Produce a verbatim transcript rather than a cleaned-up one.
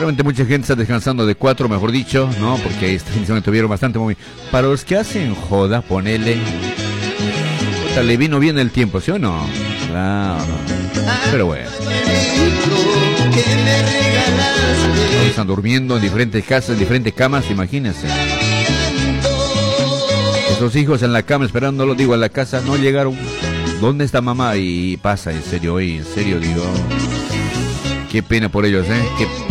Seguramente mucha gente está descansando de cuatro, mejor dicho, ¿no? Porque este fin de semana tuvieron bastante muy... Para los que hacen joda, ponele... Puta, le vino bien el tiempo, ¿sí o no? Claro, no. Pero bueno. Están durmiendo en diferentes casas, en diferentes camas, imagínense. Esos hijos en la cama esperándolo, digo, a la casa, no llegaron. ¿Dónde está mamá? Y pasa, en serio, hoy, en serio, digo. Qué pena por ellos, ¿eh? Qué